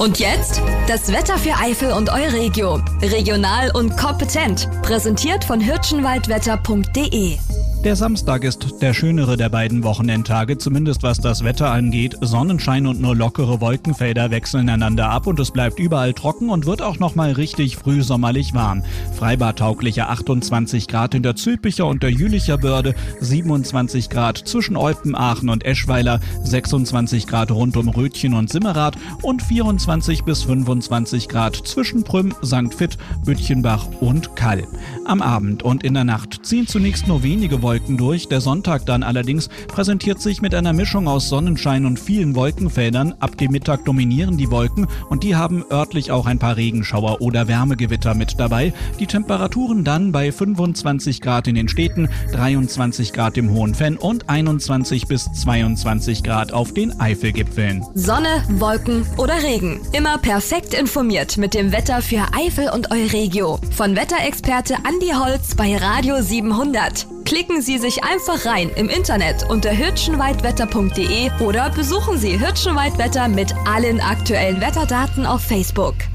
Und jetzt das Wetter für Eifel und Euregio. Regional und kompetent. Präsentiert von hirschenwaldwetter.de. Der Samstag ist der schönere der beiden Wochenendtage, zumindest was das Wetter angeht. Sonnenschein und nur lockere Wolkenfelder wechseln einander ab und es bleibt überall trocken und wird auch nochmal richtig frühsommerlich warm. Freibadtaugliche 28 Grad in der Zülpicher und der Jülicher Börde, 27 Grad zwischen Eupen, Aachen und Eschweiler, 26 Grad rund um Rötchen und Simmerath und 24 bis 25 Grad zwischen Prüm, St. Vith, Bütchenbach und Kall. Am Abend und in der Nacht ziehen zunächst nur wenige Wolken durch. Der Sonntag dann allerdings präsentiert sich mit einer Mischung aus Sonnenschein und vielen Wolkenfeldern. Ab dem Mittag dominieren die Wolken und die haben örtlich auch ein paar Regenschauer oder Wärmegewitter mit dabei. Die Temperaturen dann bei 25 Grad in den Städten, 23 Grad im Hohenfenn und 21 bis 22 Grad auf den Eifelgipfeln. Sonne, Wolken oder Regen. Immer perfekt informiert mit dem Wetter für Eifel und Euregio. Von Wetterexperte Andi Holz bei Radio 700. Klicken Sie sich einfach rein im Internet unter hirschenwaldwetter.de oder besuchen Sie Hirschenwaldwetter mit allen aktuellen Wetterdaten auf Facebook.